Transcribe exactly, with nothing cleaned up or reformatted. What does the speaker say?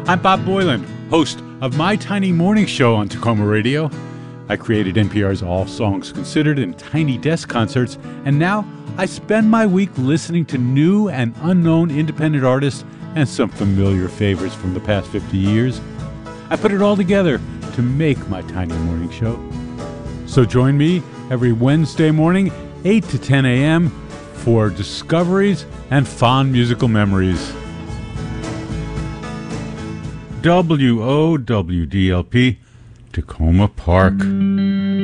I'm Bob Boylan, host of My Tiny Morning Show on Tacoma Radio. I created N P R's All Songs Considered and Tiny Desk Concerts, and now I spend my week listening to new and unknown independent artists and some familiar favorites from the past fifty years. I put it all together to make My Tiny Morning Show. So join me every Wednesday morning, eight to ten a.m., for discoveries and fond musical memories. W O W D L P, Tacoma Park.